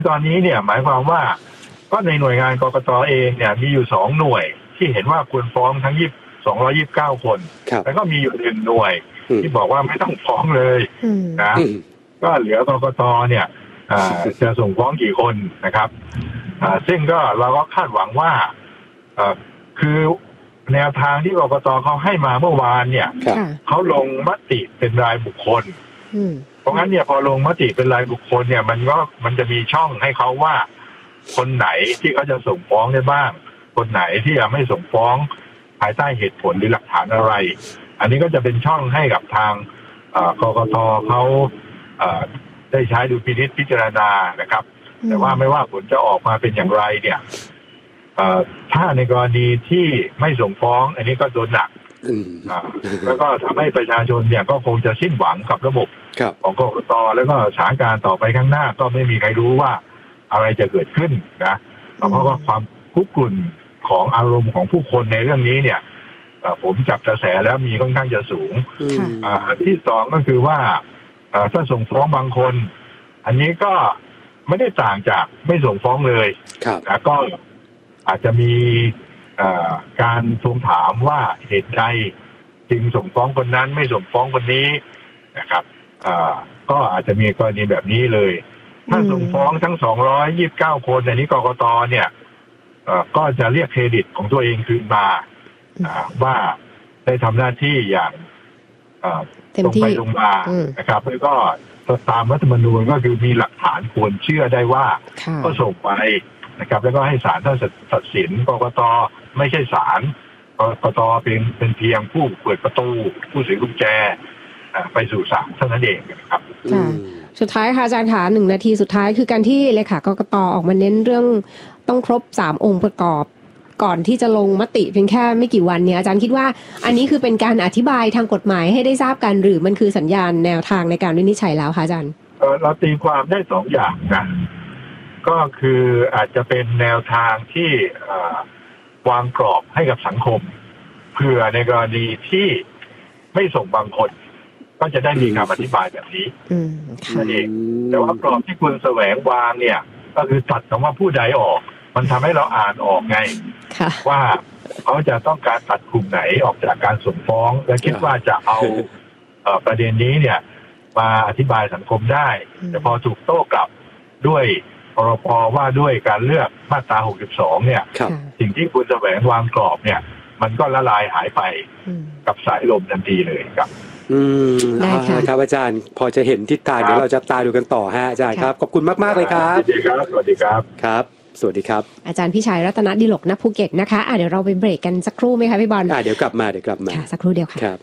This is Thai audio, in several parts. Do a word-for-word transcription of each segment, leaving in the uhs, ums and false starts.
ตอนนี้เนี่ยหมายความว่าก็ในหน่วยงานกกต.เองเนี่ยมีอยู่สองหน่วยที่เห็นว่าควรฟ้องทั้งยี่สองร้อยยี่สิบเก้าคนแล้วก็มีอยู่หนึ่งหน่วยที่บอกว่าไม่ต้องฟ้องเลยนะก็เหลือกกต.เนี่ยจะส่งฟ้องกี่คนนะครับซึ่งก็เราก็คาดหวังว่าคือแนวทางที่กกต.เขาให้มาเมื่อวานเนี่ยเขาลงมติเป็นรายบุคคลเพราะงั้นเนี่ยพอลงมติเป็นรายบุคคลเนี่ยมันก็มันจะมีช่องให้เขาว่าคนไหนที่เขาจะส่งฟ้องได้บ้างคนไหนที่จะไม่ส่งฟ้องภายใต้เหตุผลหรือหลักฐานอะไรอันนี้ก็จะเป็นช่องให้กับทางกกต.เขาได้ใช้ดุลพินิจพิจารณานะครับแต่ว่าไม่ว่าผลจะออกมาเป็นอย่างไรเนี่ยถ้าในกรณีที่ไม่ส่งฟ้องอันนี้ก็โดนหนักแล้วก็ทำให้ประชาชนเนี่ยก็คงจะสิ้นหวังกับระบบของกกต.แล้วก็สถานการณ์ต่อไปข้างหน้าก็ไม่มีใครรู้ว่าอะไรจะเกิดขึ้นนะเพราะว่าความคุกรุ่นของอารมณ์ของผู้คนในเรื่องนี้เนี่ยผมจับกระแสแล้วมีค่อนข้างจะสูงที่สองก็คือว่าถ้าส่งฟ้องบางคนอันนี้ก็ไม่ได้ต่างจากไม่ส่งฟ้องเลยแล้วก็อาจจะมีการทวงถามว่าเหตุใดจึงส่งฟ้องคนนั้นไม่ส่งฟ้องคนนี้นะครับก็อาจจะมีกรณีแบบนี้เลยถ้าส่งฟ้องทั้งสองร้อยยี่สิบเก้าคนในนี้กกต.เนี่ยก็จะเรียกเครดิตของตัวเองคืนมาว่าได้ทำหน้าที่อย่างตรงไปตรงมานะครับแล้วก็ตามรัฐธรรมนูญก็คือมีหลักฐานควรเชื่อได้ว่าก็ส่งไปนะครับแล้วก็ให้ศาลท่านตัดสินกกต.ไม่ใช่ศาลกกต.เป็นเป็นเพียงผู้เปิดประตูผู้ถือกุญแจไปสู่ศาลเท่านั้นเองนะครับสุดท้ายค่ะอาจารย์ขาหนึ่งนาทีสุดท้ายคือการที่เลขากกต.ออกมาเน้นเรื่องต้องครบสามองค์ประกอบก่อนที่จะลงมติเพียงแค่ไม่กี่วันเนี่ยอาจารย์คิดว่าอันนี้คือเป็นการอธิบายทางกฎหมายให้ได้ทราบกันหรือมันคือสัญญาณแนวทางในการวินิจฉัยแล้วคะอาจารย์เออเราตีความได้สองอย่างนะก็คืออาจจะเป็นแนวทางที่วางกรอบให้กับสังคมเพื่อในกรณีที่ไม่ส่งบางคนก็จะได้มีคำอธิบายแบบนี้นั่นเองแต่ว่ากรอบที่คุณแสวงวางเนี่ยก็คือตัดคำว่าผู้ใดออกมันทำให้เราอ่านออกไงว่าเขาจะต้องการตัดกลุ่มไหนออกจากการส่งฟ้องและคิดว่าจะเอาประเด็นนี้เนี่ยมาอธิบายสังคมได้แต่พอถูกโต้กลับด้วยพรบว่าด้วยการเลือกมาตราหกสิบสองเนี่ยสิ่งที่คุณแสวงวางกรอบเนี่ยมันก็ละลายหายไปกับสายลมทันทีเลยครับอืมครับอาจารย์พอจะเห็นทิศทางเดี๋ยวเราจะตามดูกันต่อฮะอาจารย์ครับขอบคุณมากๆเลยครับสวัสดีครับสวัสดีครับครับสวัสดีครับอาจารย์พี่ชัยรัตนดิลกณภูเก็ตนะคะอ่ะเดี๋ยวเราไปเบรกกันสักครู่ไหมคะพี่บอลอ่ะเดี๋ยวกลับมาเดี๋ยวกลับมาค่ะสักครู่เดียวค่ะครับ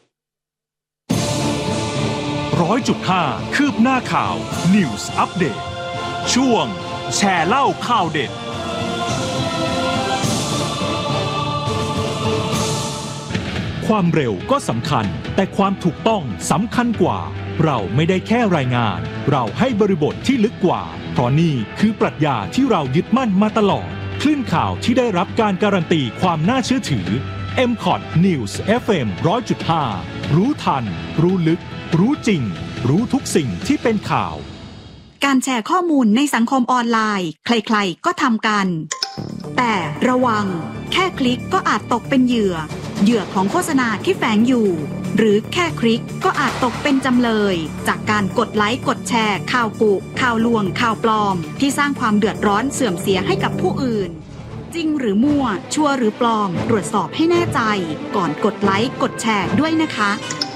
ร้อยจุดห้าคืบหน้าข่าว News Update ช่วงแชร์เล่าข่าวเด็ดความเร็วก็สำคัญแต่ความถูกต้องสำคัญกว่าเราไม่ได้แค่รายงานเราให้บริบทที่ลึกกว่าเพราะนี่คือปรัชญาที่เรายึดมั่นมาตลอดคลื่นข่าวที่ได้รับการการันตีความน่าเชื่อถือ เอ็ม คอท News เอฟ เอ็ม หนึ่งร้อยจุดห้า รู้ทันรู้ลึกรู้จริงรู้ทุกสิ่งที่เป็นข่าวการแชร์ข้อมูลในสังคมออนไลน์ใครๆก็ทำกันแต่ระวังแค่คลิกก็อาจตกเป็นเหยื่อเหยื่อของโฆษณาที่แฝงอยู่หรือแค่คลิกก็อาจตกเป็นจำเลยจากการกดไลค์กดแชร์ข่าวกุข่าวลวงข่าวปลอมที่สร้างความเดือดร้อนเสื่อมเสียให้กับผู้อื่นจริงหรือมั่วชัวร์หรือปลอมตรวจสอบให้แน่ใจก่อนกดไลค์กดแชร์ด้วยนะคะ